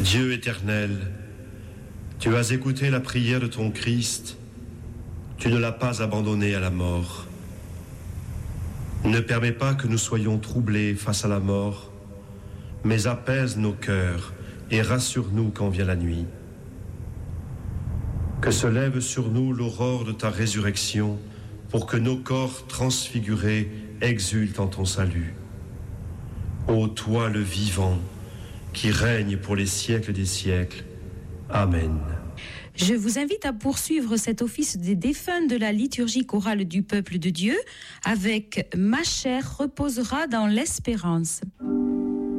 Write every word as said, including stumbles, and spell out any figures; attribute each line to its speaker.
Speaker 1: Dieu éternel, tu as écouté la prière de ton Christ, tu ne l'as pas abandonné à la mort. Ne permets pas que nous soyons troublés face à la mort, mais apaise nos cœurs et rassure-nous quand vient la nuit. Que se lève sur nous l'aurore de ta résurrection, pour que nos corps transfigurés exultent en ton salut. Ô toi le vivant, qui règne pour les siècles des siècles. Amen.
Speaker 2: Je vous invite à poursuivre cet office des défunts de la liturgie chorale du peuple de Dieu avec « Ma chair reposera dans l'espérance ».